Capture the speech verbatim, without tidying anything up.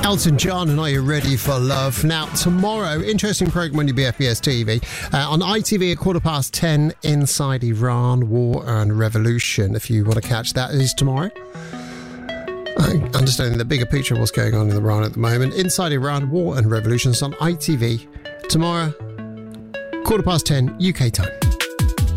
Elton John and Are You Ready for Love? Now, tomorrow, interesting programme on your B F B S T V. Uh, on I T V at quarter past ten, Inside Iran, War and Revolution. If you want to catch that, it is tomorrow. I understand the bigger picture of what's going on in Iran at the moment. Inside Iran, War and Revolution is on I T V tomorrow, quarter past ten, U K time.